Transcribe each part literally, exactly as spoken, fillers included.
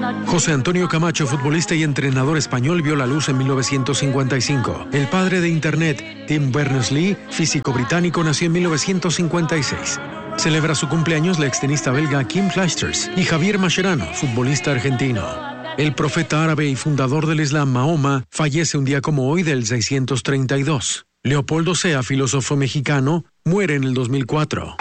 José Antonio Camacho, futbolista y entrenador español, vio la luz en mil novecientos cincuenta y cinco. El padre de Internet, Tim Berners-Lee, físico británico, nació en mil novecientos cincuenta y seis. Celebra su cumpleaños la extenista belga Kim Clijsters y Javier Mascherano, futbolista argentino. El profeta árabe y fundador del Islam, Mahoma, fallece un día como hoy del seiscientos treinta y dos. Leopoldo Sea, filósofo mexicano, muere en el dos mil cuatro.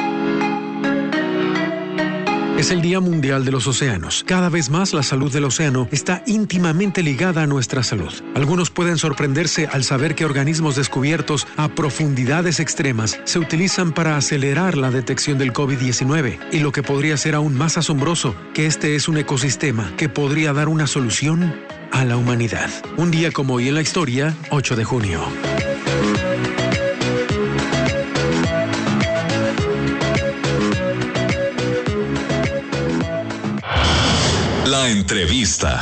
Es el Día Mundial de los Océanos. Cada vez más la salud del océano está íntimamente ligada a nuestra salud. Algunos pueden sorprenderse al saber que organismos descubiertos a profundidades extremas se utilizan para acelerar la detección del COVID diecinueve. Y lo que podría ser aún más asombroso, que este es un ecosistema que podría dar una solución a la humanidad. Un día como hoy en la historia, ocho de junio. La entrevista.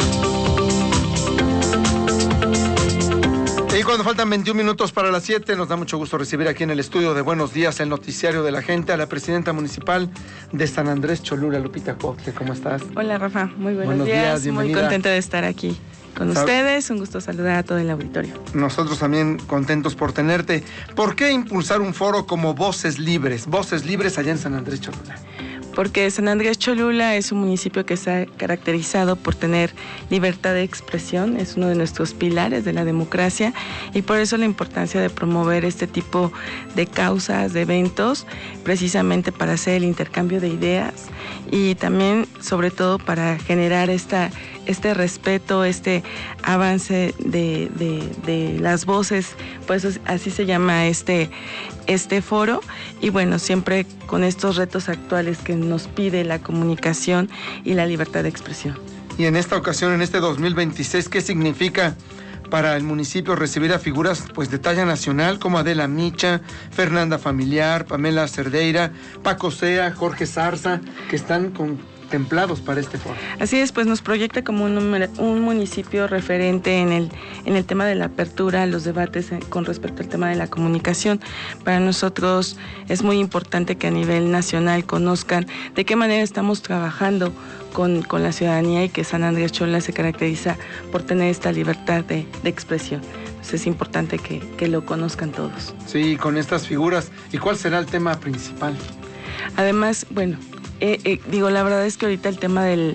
Y cuando faltan veintiún minutos para las siete, nos da mucho gusto recibir aquí en el estudio de Buenos Días, el noticiario de la gente, a la presidenta municipal de San Andrés Cholula, Lupita Cuautle. ¿Cómo estás? Hola, Rafa. Muy buenos, buenos días. días. Muy contenta de estar aquí con Sab- ustedes. Un gusto saludar a todo el auditorio. Nosotros también contentos por tenerte. ¿Por qué impulsar un foro como Voces Libres? Voces Libres allá en San Andrés Cholula. Porque San Andrés Cholula es un municipio que se ha caracterizado por tener libertad de expresión, es uno de nuestros pilares de la democracia y por eso la importancia de promover este tipo de causas, de eventos, precisamente para hacer el intercambio de ideas y también, sobre todo, para generar esta, este respeto, este avance de, de, de las voces, pues así se llama este, este foro y bueno, siempre con estos retos actuales que nos pide la comunicación y la libertad de expresión. Y en esta ocasión, en este dos mil veintiséis, ¿qué significa para el municipio recibir a figuras pues de talla nacional como Adela Micha, Fernanda Familiar, Pamela Cerdeira, Paco Sea, Jorge Zarza, que están contemplados para este foro? Así es, pues nos proyecta como un, un municipio referente en el, en el tema de la apertura, los debates con respecto al tema de la comunicación. Para nosotros es muy importante que a nivel nacional conozcan de qué manera estamos trabajando con, con la ciudadanía y que San Andrés Cholula se caracteriza por tener esta libertad de, de expresión. Entonces es importante que, que lo conozcan todos. Sí, con estas figuras. ¿Y cuál será el tema principal? Además, bueno, Eh, eh, digo, la verdad es que ahorita el tema del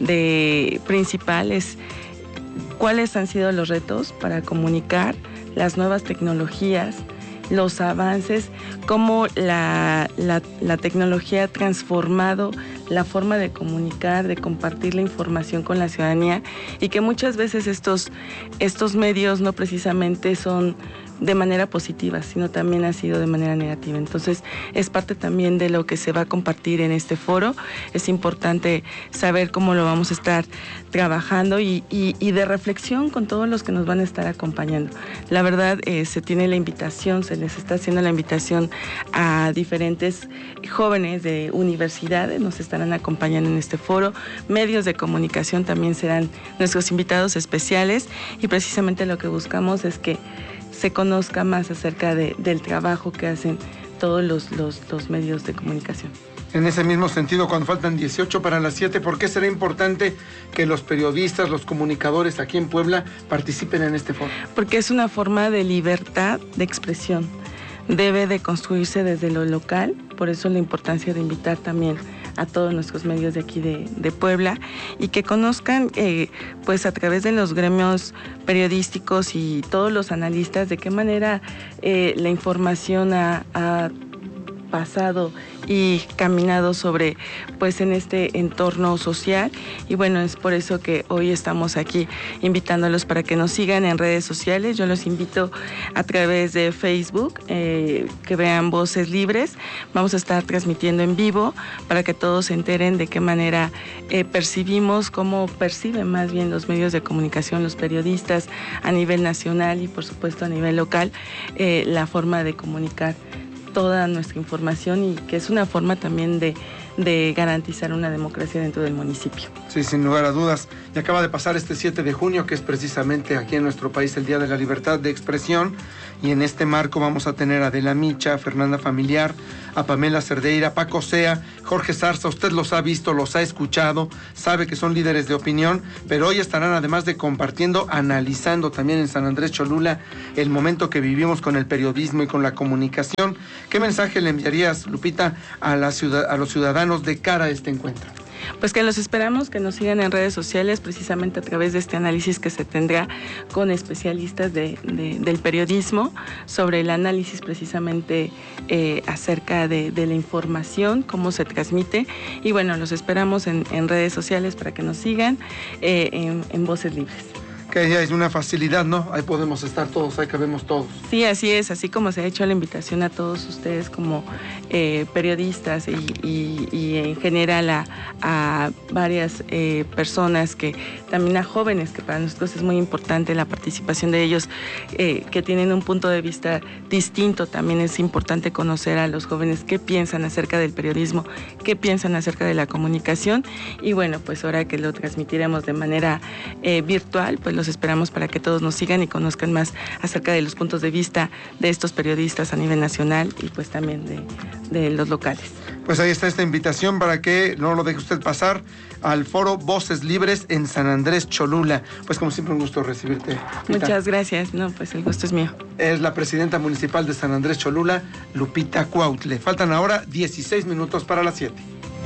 de principal es cuáles han sido los retos para comunicar, las nuevas tecnologías, los avances, cómo la, la, la tecnología ha transformado la forma de comunicar, de compartir la información con la ciudadanía y que muchas veces estos, estos medios no precisamente son de manera positiva, sino también ha sido de manera negativa. Entonces, es parte también de lo que se va a compartir en este foro. Es importante saber cómo lo vamos a estar trabajando y, y, y de reflexión con todos los que nos van a estar acompañando. La verdad, eh, se tiene la invitación, se les está haciendo la invitación a diferentes jóvenes de universidades, nos estarán acompañando en este foro. Medios de comunicación también serán nuestros invitados especiales y precisamente lo que buscamos es que se conozca más acerca de, del trabajo que hacen todos los, los, los medios de comunicación. En ese mismo sentido, cuando faltan dieciocho para las siete, ¿por qué será importante que los periodistas, los comunicadores aquí en Puebla participen en este foro? Porque es una forma de libertad de expresión. Debe de construirse desde lo local, por eso la importancia de invitar también a todos nuestros medios de aquí de, de Puebla y que conozcan eh, pues a través de los gremios periodísticos y todos los analistas de qué manera eh, la información ha, ha pasado y caminado sobre pues en este entorno social y bueno, es por eso que hoy estamos aquí invitándolos para que nos sigan en redes sociales. Yo los invito a través de Facebook, eh, que vean Voces Libres. Vamos a estar transmitiendo en vivo para que todos se enteren de qué manera eh, percibimos, cómo perciben más bien los medios de comunicación, los periodistas a nivel nacional y por supuesto a nivel local, eh, la forma de comunicar toda nuestra información y que es una forma también de, de garantizar una democracia dentro del municipio. Sí, sin lugar a dudas. Y acaba de pasar este siete de junio, que es precisamente aquí en nuestro país el Día de la Libertad de Expresión, y en este marco vamos a tener a Adela Micha, a Fernanda Familiar, a Pamela Cerdeira, a Paco Sea, Jorge Zarza. Usted los ha visto, los ha escuchado, sabe que son líderes de opinión, pero hoy estarán, además de compartiendo, analizando también en San Andrés Cholula el momento que vivimos con el periodismo y con la comunicación. ¿Qué mensaje le enviarías, Lupita, a, la ciudad, a los ciudadanos de cara a este encuentro? Pues que los esperamos, que nos sigan en redes sociales, precisamente a través de este análisis que se tendrá con especialistas de, de, del periodismo, sobre el análisis precisamente eh, acerca de, de la información, cómo se transmite. Y bueno, los esperamos en, en redes sociales para que nos sigan eh, en, en Voces Libres. Que ya es una facilidad, ¿no? Ahí podemos estar todos, ahí cabemos todos. Sí, así es, así como se ha hecho la invitación a todos ustedes como eh, periodistas y, y, y en general a, a varias eh, personas, que también a jóvenes, que para nosotros es muy importante la participación de ellos, eh, que tienen un punto de vista distinto. También es importante conocer a los jóvenes qué piensan acerca del periodismo, qué piensan acerca de la comunicación, y bueno, pues ahora que lo transmitiremos de manera eh, virtual, pues los esperamos para que todos nos sigan y conozcan más acerca de los puntos de vista de estos periodistas a nivel nacional y pues también de, de los locales. Pues ahí está esta invitación para que no lo deje usted pasar al foro Voces Libres en San Andrés Cholula. Pues como siempre, un gusto recibirte, Lupita. Muchas gracias, no, pues el gusto es mío. Es la presidenta municipal de San Andrés Cholula, Lupita Cuautle. Faltan ahora dieciséis minutos para las siete.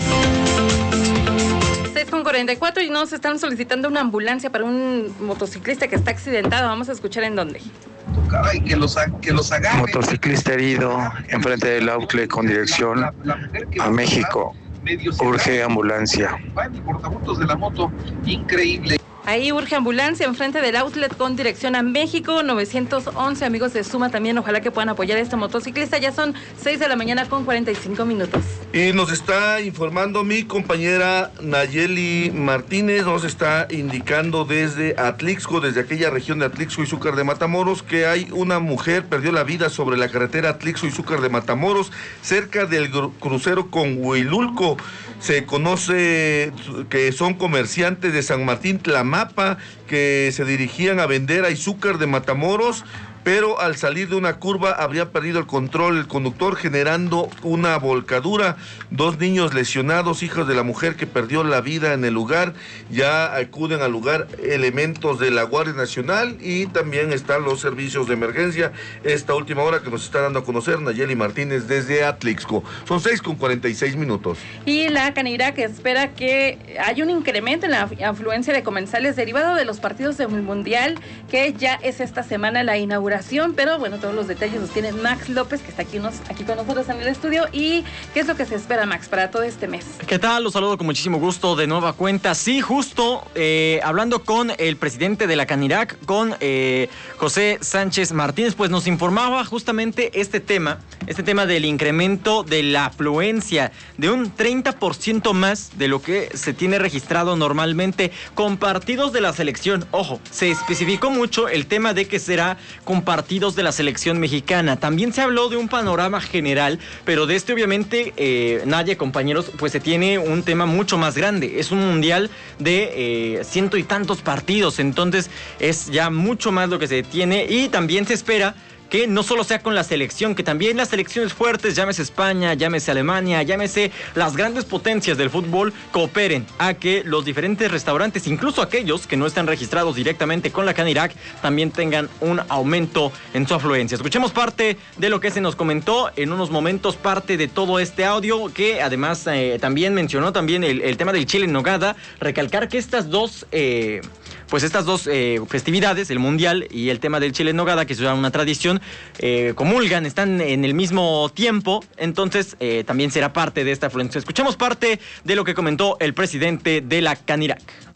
seis con cuarenta y cuatro y nos están solicitando una ambulancia para un motociclista que está accidentado. Vamos a escuchar en dónde. Caray, que los, que los agarren. Motociclista herido enfrente del outlet con dirección La, la mujer que a México. Urge ambulancia. Va en el portabultos de la moto, increíble. Ahí urge ambulancia enfrente del outlet con dirección a México, nueve once. Amigos de Suma también, ojalá que puedan apoyar a este motociclista. Ya son seis de la mañana con cuarenta y cinco minutos. Y nos está informando mi compañera Nayeli Martínez, nos está indicando desde Atlixco, desde aquella región de Atlixco y Zúcar de Matamoros, que hay una mujer, perdió la vida sobre la carretera Atlixco y Zúcar de Matamoros, cerca del crucero con Huilulco. Se conoce que son comerciantes de San Martín Tlamapa que se dirigían a vender a Izúcar de Matamoros, pero al salir de una curva habría perdido el control el conductor, generando una volcadura. Dos niños lesionados, hijos de la mujer que perdió la vida en el lugar. Ya acuden al lugar elementos de la Guardia Nacional y también están los servicios de emergencia. Esta última hora que nos está dando a conocer Nayeli Martínez desde Atlixco. Son seis con cuarenta y seis minutos. Y la Canirac espera que haya un incremento en la afluencia de comensales derivado de los partidos del Mundial, que ya es esta semana la inauguración. Pero bueno, todos los detalles los tiene Max López, que está aquí, nos, aquí con nosotros en el estudio. ¿Y qué es lo que se espera, Max, para todo este mes? ¿Qué tal? Los saludo con muchísimo gusto de nueva cuenta. Sí, justo eh, hablando con el presidente de la Canirac, con eh, José Sánchez Martínez, pues nos informaba justamente este tema, este tema del incremento de la afluencia de un treinta por ciento más de lo que se tiene registrado normalmente con partidos de la selección. Ojo, se especificó mucho el tema de que será con partidos de la selección mexicana. También se habló de un panorama general, pero de este obviamente, eh, Nadia, compañeros, pues se tiene un tema mucho más grande. Es un mundial de eh, ciento y tantos partidos, entonces es ya mucho más lo que se tiene y también se espera que no solo sea con la selección, que también las selecciones fuertes, llámese España, llámese Alemania, llámese las grandes potencias del fútbol, cooperen a que los diferentes restaurantes, incluso aquellos que no están registrados directamente con la Canirac, también tengan un aumento en su afluencia. Escuchemos parte de lo que se nos comentó en unos momentos, parte de todo este audio, que además eh, también mencionó también el, el tema del chile en nogada, recalcar que estas dos... Eh, Pues estas dos eh, festividades, el mundial y el tema del chile en nogada, que es una tradición, eh, comulgan, están en el mismo tiempo, entonces eh, también será parte de esta afluencia. Escuchemos parte de lo que comentó el presidente de la Canirac.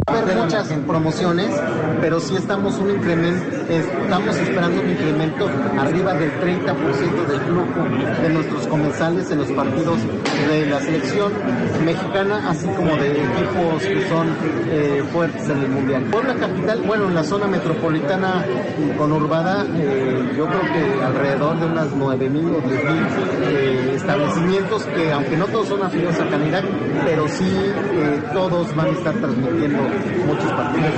Va a haber muchas promociones, pero sí estamos un incremento, estamos esperando un incremento arriba del treinta por ciento del flujo de nuestros comensales en los partidos de la selección mexicana, así como de equipos que son eh, fuertes en el Mundial. Puebla capital, bueno, en la zona metropolitana conurbada, eh, yo creo que alrededor de unas nueve mil o diez mil eh, establecimientos que, aunque no todos son afiliados a Canirac, pero sí eh, todos van a estar transmitiendo muchos partidos.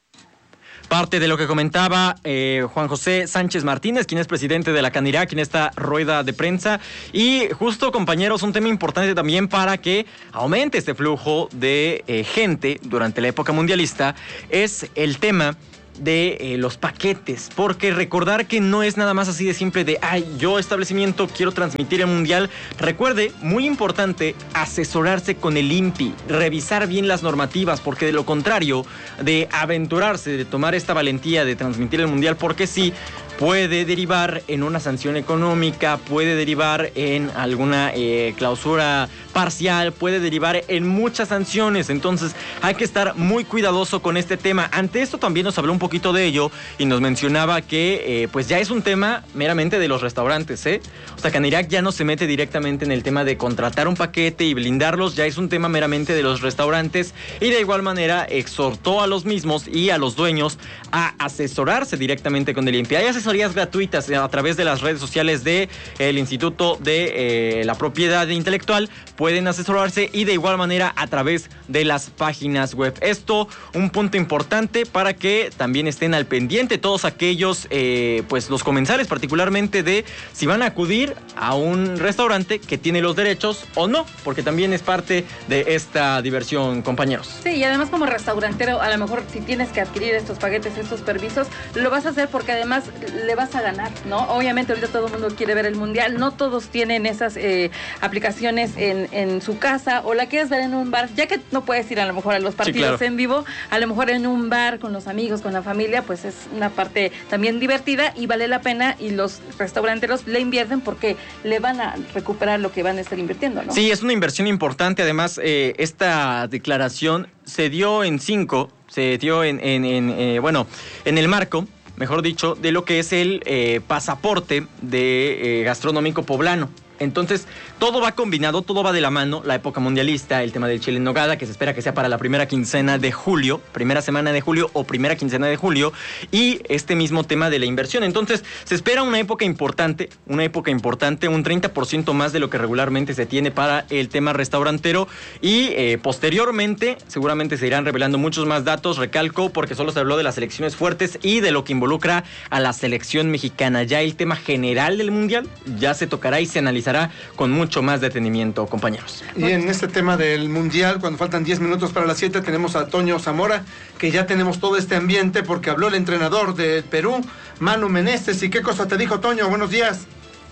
Parte de lo que comentaba eh, Juan José Sánchez Martínez, quien es presidente de la Canirac en esta rueda de prensa. Y justo, compañeros, un tema importante también para que aumente este flujo de eh, gente durante la época mundialista es el tema de eh, los paquetes, porque recordar que no es nada más así de simple de, ay, yo establecimiento quiero transmitir el mundial. Recuerde, muy importante, asesorarse con el I N P I, revisar bien las normativas, porque de lo contrario, de aventurarse, de tomar esta valentía de transmitir el mundial, porque sí, puede derivar en una sanción económica, puede derivar en alguna eh, clausura parcial, puede derivar en muchas sanciones. Entonces hay que estar muy cuidadoso con este tema. Ante esto también nos habló un poquito de ello y nos mencionaba que eh, pues ya es un tema meramente de los restaurantes, ¿eh? O sea, Canirac ya no se mete directamente en el tema de contratar un paquete y blindarlos, ya es un tema meramente de los restaurantes, y de igual manera exhortó a los mismos y a los dueños a asesorarse directamente con el I N P I. Hay asesorías gratuitas a través de las redes sociales del Instituto de eh, la Propiedad Intelectual, pueden asesorarse, y de igual manera a través de las páginas web. Esto, un punto importante para que también estén al pendiente todos aquellos, eh, pues los comensales particularmente, de si van a acudir a un restaurante que tiene los derechos o no, porque también es parte de esta diversión, compañeros. Sí, y además como restaurantero, a lo mejor si tienes que adquirir estos paquetes, estos permisos, lo vas a hacer porque además le vas a ganar, ¿no? Obviamente ahorita todo el mundo quiere ver el mundial, no todos tienen esas eh, aplicaciones en, en su casa, o la quieres ver en un bar, ya que no puedes ir a lo mejor a los partidos, sí, claro, en vivo, a lo mejor en un bar con los amigos, con la familia, pues es una parte también divertida y vale la pena, y los restauranteros le invierten porque le van a recuperar lo que van a estar invirtiendo, ¿no? Sí, es una inversión importante. Además, eh, esta declaración se dio en cinco, se dio en, en, en eh, bueno, en el marco, mejor dicho, de lo que es el eh, pasaporte de eh, gastronómico poblano. Entonces, todo va combinado, todo va de la mano. La época mundialista, el tema del chile en nogada, que se espera que sea para la primera quincena de julio, primera semana de julio o primera quincena de julio, y este mismo tema de la inversión. Entonces, se espera una época importante, una época importante, un treinta por ciento más de lo que regularmente se tiene para el tema restaurantero, y eh, posteriormente seguramente se irán revelando muchos más datos, recalco, porque solo se habló de las selecciones fuertes y de lo que involucra a la selección mexicana. Ya el tema general del mundial ya se tocará y se analizará con mucho más detenimiento, compañeros. Y en este tema del mundial, cuando faltan diez minutos para las siete, tenemos a Toño Zamora, que ya tenemos todo este ambiente porque habló el entrenador del Perú, Manu Meneses. ¿Y qué cosa te dijo, Toño? Buenos días.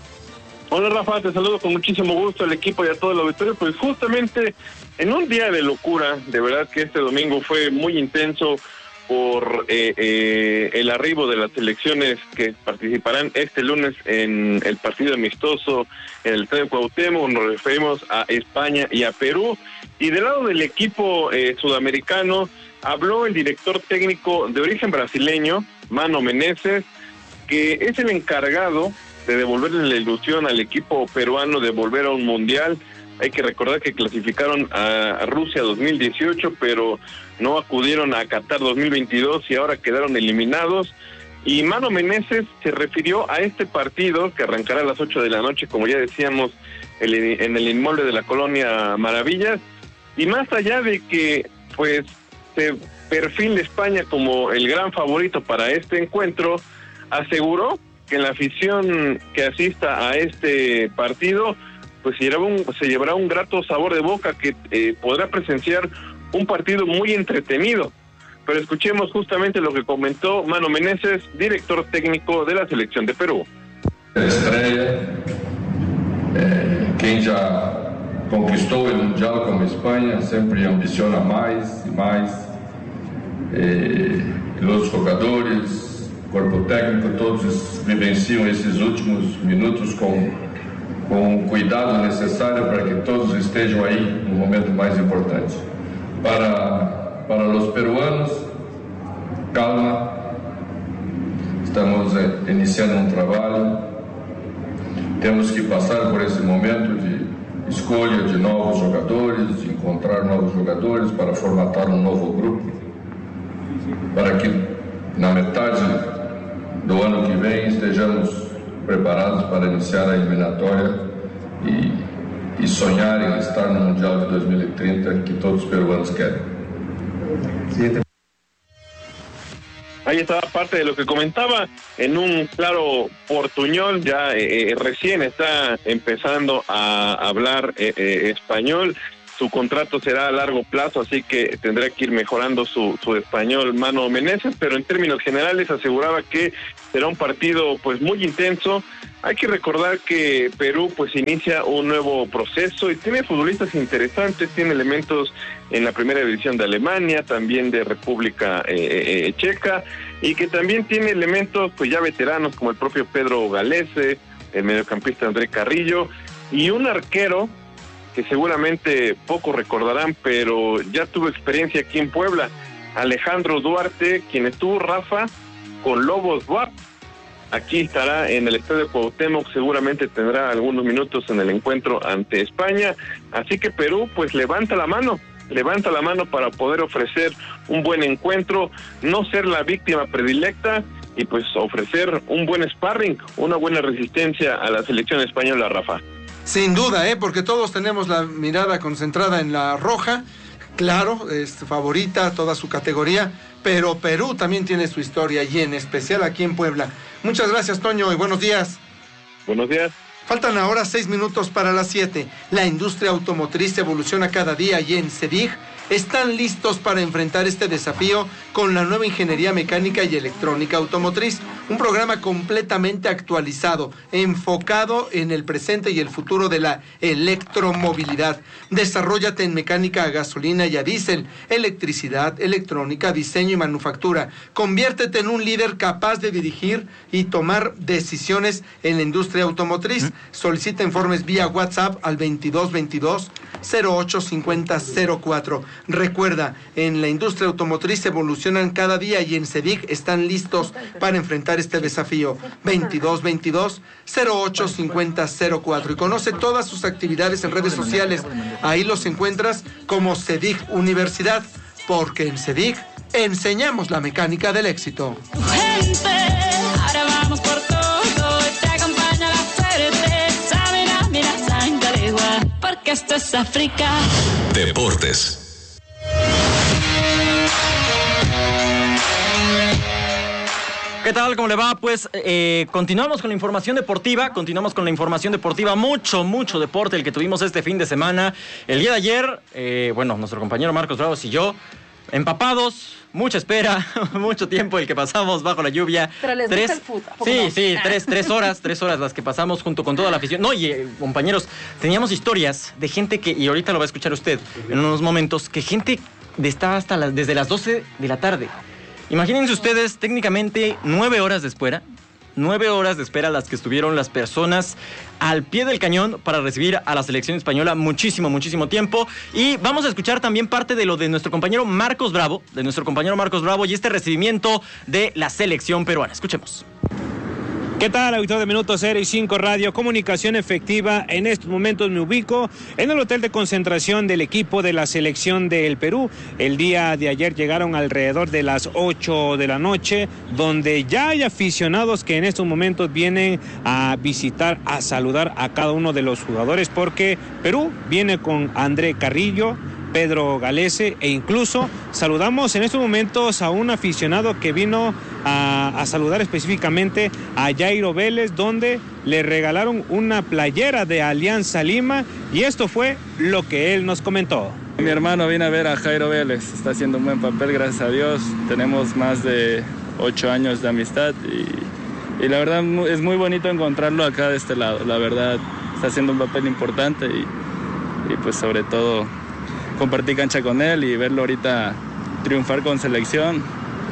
Hola, Rafa, te saludo con muchísimo gusto al equipo y a todo el auditorio. Pues justamente en un día de locura, de verdad que este domingo fue muy intenso por eh, eh, el arribo de las selecciones que participarán este lunes en el partido amistoso en el Estadio Cuauhtémoc. Nos referimos a España y a Perú. Y del lado del equipo eh, sudamericano habló el director técnico de origen brasileño, Mano Meneses, que es el encargado de devolverle la ilusión al equipo peruano de volver a un mundial. Hay que recordar que clasificaron a Rusia dos mil dieciocho, pero no acudieron a Qatar dos mil veintidós y ahora quedaron eliminados. Y Mano Meneses se refirió a este partido que arrancará a las ocho de la noche, como ya decíamos, el, en el inmueble de la Colonia Maravillas. Y más allá de que pues se perfila España como el gran favorito para este encuentro, aseguró que la afición que asista a este partido pues se llevará un, se llevará un grato sabor de boca, que eh, podrá presenciar un partido muy entretenido. Pero escuchemos justamente lo que comentó Mano Meneses, director técnico de la selección de Perú. Estreia, eh, quem já conquistou o Mundial como Espanha sempre ambiciona mais e mais. Eh, os jogadores, corpo técnico, todos vivenciam esses últimos minutos com com o cuidado necessário para que todos estejam aí no momento mais importante. Para, para os peruanos, calma. Estamos eh, iniciando um trabalho. Temos que passar por esse momento de escolha de novos jogadores, de encontrar novos jogadores para formatar um novo grupo, para que na metade do ano que vem estejamos preparados para iniciar a eliminatória e, e sonhar em estar no Mundial de dois mil e trinta que todos os peruanos querem. Ahí estaba parte de lo que comentaba, en un claro portuñol, ya eh, recién está empezando a hablar eh, eh, español. Su contrato será a largo plazo, así que tendrá que ir mejorando su, su español Mano Meneses, pero en términos generales aseguraba que será un partido pues muy intenso. Hay que recordar que Perú pues inicia un nuevo proceso y tiene futbolistas interesantes, tiene elementos en la primera división de Alemania, también de República eh, eh, Checa, y que también tiene elementos pues ya veteranos como el propio Pedro Galese, el mediocampista André Carrillo, y un arquero que seguramente pocos recordarán, pero ya tuvo experiencia aquí en Puebla, Alejandro Duarte, quien estuvo, Rafa, con Lobos B U A P. Aquí estará en el Estadio Cuauhtémoc, seguramente tendrá algunos minutos en el encuentro ante España, así que Perú pues levanta la mano, levanta la mano para poder ofrecer un buen encuentro, no ser la víctima predilecta y pues ofrecer un buen sparring, una buena resistencia a la selección española, Rafa. Sin duda, ¿eh? Porque todos tenemos la mirada concentrada en la roja, claro, es favorita toda su categoría, pero Perú también tiene su historia y en especial aquí en Puebla. Muchas gracias, Toño, y buenos días. Buenos días. Faltan ahora seis minutos para las siete. La industria automotriz evoluciona cada día y en CEDIG están listos para enfrentar este desafío con la nueva ingeniería mecánica y electrónica automotriz, un programa completamente actualizado, enfocado en el presente y el futuro de la electromovilidad. Desarróllate en mecánica a gasolina y a diésel, electricidad, electrónica, diseño y manufactura. Conviértete en un líder capaz de dirigir y tomar decisiones en la industria automotriz. Solicita informes vía WhatsApp al veintidós veintidós cero ocho cincuenta cero cuatro. Recuerda, en la industria automotriz evolucionan cada día y en CEDIG están listos para enfrentar este desafío. veintidós veintidós cero ocho cincuenta cero cuatro. Y conoce todas sus actividades en redes sociales. Ahí los encuentras como CEDIG Universidad, porque en CEDIG enseñamos la mecánica del éxito. Gente, ahora vamos por todo, te acompaña la suerte, Samina, mira, sangre, porque esto es África. Deportes. ¿Qué tal? ¿Cómo le va? Pues eh, continuamos con la información deportiva, continuamos con la información deportiva, mucho, mucho deporte el que tuvimos este fin de semana. El día de ayer, eh, bueno, nuestro compañero Marcos Bravos y yo, empapados, mucha espera, mucho tiempo el que pasamos bajo la lluvia. Pero les tres, gusta el fútbol. Sí, no? sí, tres, tres horas, tres horas las que pasamos junto con toda la afición. No, y eh, compañeros, teníamos historias de gente que, y ahorita lo va a escuchar usted en unos momentos, que gente de estaba hasta las, desde las doce de la tarde. Imagínense ustedes, técnicamente, nueve horas de espera. Nueve horas de espera las que estuvieron las personas al pie del cañón para recibir a la selección española. Muchísimo, muchísimo tiempo. Y vamos a escuchar también parte de lo de nuestro compañero Marcos Bravo, de nuestro compañero Marcos Bravo y este recibimiento de la selección peruana. Escuchemos. ¿Qué tal, auditor de Minuto cero y cinco Radio? Comunicación efectiva. En estos momentos me ubico en el hotel de concentración del equipo de la selección del Perú. El día de ayer llegaron alrededor de las ocho de la noche, donde ya hay aficionados que en estos momentos vienen a visitar, a saludar a cada uno de los jugadores, porque Perú viene con André Carrillo, Pedro Galese, e incluso saludamos en estos momentos a un aficionado que vino a, a saludar específicamente a Jairo Vélez, donde le regalaron una playera de Alianza Lima, y esto fue lo que él nos comentó. Mi hermano viene a ver a Jairo Vélez, está haciendo un buen papel, gracias a Dios. Tenemos más de ocho años de amistad y, y la verdad es muy bonito encontrarlo acá de este lado. La verdad está haciendo un papel importante y, y pues sobre todo compartir cancha con él y verlo ahorita triunfar con selección,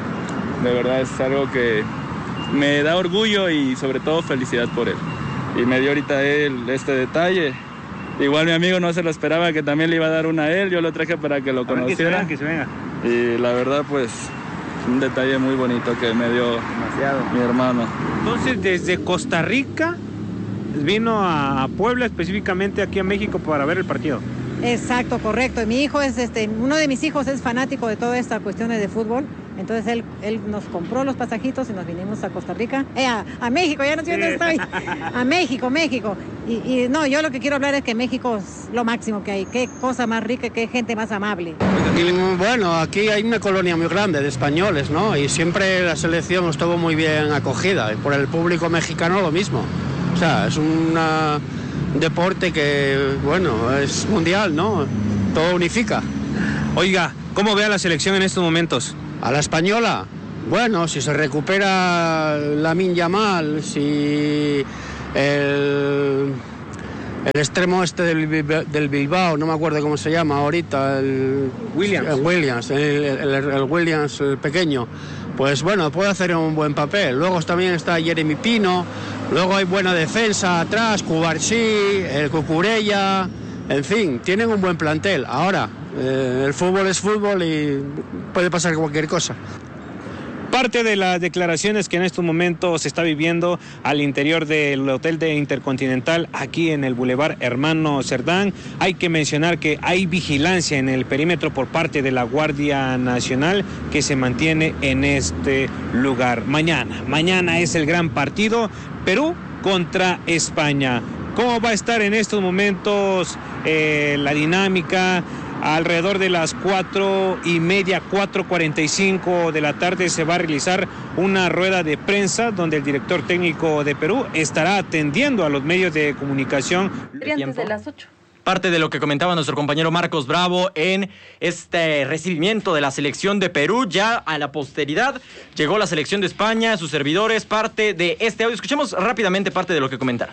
de verdad es algo que me da orgullo y sobre todo felicidad por él. Y me dio ahorita él este detalle. Igual mi amigo no se lo esperaba, que también le iba a dar una a él, yo lo traje para que lo conociera. Que se venga, que se venga. y la verdad pues un detalle muy bonito que me dio demasiado mi hermano. Entonces desde Costa Rica vino a Puebla, específicamente aquí a México, para ver el partido. Exacto, correcto. Mi hijo es, este, uno de mis hijos es fanático de todas estas cuestiones de fútbol. Entonces él, él nos compró los pasajitos y nos vinimos a Costa Rica, eh, a, a México, ya no sé dónde estoy, a México, México. Y, y no, yo lo que quiero hablar es que México es lo máximo que hay, qué cosa más rica, qué gente más amable. Y, bueno, aquí hay una colonia muy grande de españoles, ¿no? Y siempre la selección estuvo muy bien acogida, y por el público mexicano lo mismo. O sea, es una... un deporte que, bueno, es mundial, ¿no? Todo unifica. Oiga, ¿cómo ve a la selección en estos momentos? A la española, bueno, si se recupera Lamine Yamal, si el, el extremo este del, del Bilbao, no me acuerdo cómo se llama ahorita, el Williams, el, Williams, el, el, el Williams el pequeño, pues bueno, puede hacer un buen papel. Luego también está Jeremy Pino, luego hay buena defensa atrás, Cubarsí, el Cucurella, en fin, tienen un buen plantel. Ahora, eh, el fútbol es fútbol y puede pasar cualquier cosa. Parte de las declaraciones que en estos momentos se está viviendo al interior del Hotel de Intercontinental, aquí en el Boulevard Hermano Cerdán. Hay que mencionar que hay vigilancia en el perímetro por parte de la Guardia Nacional que se mantiene en este lugar. Mañana, mañana es el gran partido, Perú contra España. ¿Cómo va a estar en estos momentos eh, la dinámica? Alrededor de las cuatro y media, cuatro cuarenta y cinco de la tarde se va a realizar una rueda de prensa donde el director técnico de Perú estará atendiendo a los medios de comunicación. Antes de las ocho. Parte de lo que comentaba nuestro compañero Marcos Bravo en este recibimiento de la selección de Perú. Ya a la posteridad llegó la selección de España, sus servidores, parte de este audio. Escuchemos rápidamente parte de lo que comentaron.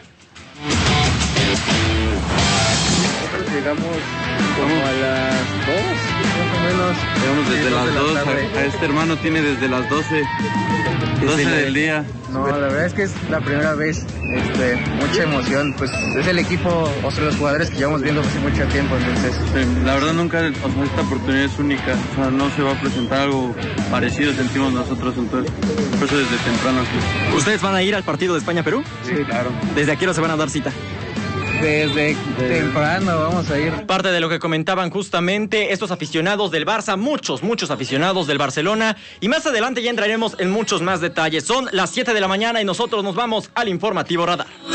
Nosotros llegamos como a las dos, más o menos. Llegamos desde las dos, a, a este hermano tiene desde las doce, doce del día. No, la verdad es que es la primera vez, este, mucha emoción, pues es el equipo, o sea, los jugadores que llevamos viendo hace mucho tiempo, entonces. Sí, la verdad nunca, o sea, esta oportunidad es única, o sea, no se va a presentar algo parecido, sentimos nosotros, entonces, por eso desde temprano aquí. ¿Ustedes van a ir al partido de España-Perú? Sí, claro. ¿Desde aquí no se van a dar cita? Desde temprano vamos a ir. Parte de lo que comentaban justamente estos aficionados del Barça, muchos, muchos aficionados del Barcelona, y más adelante ya entraremos en muchos más detalles. Son las siete de la mañana y nosotros nos vamos al Informativo Radar.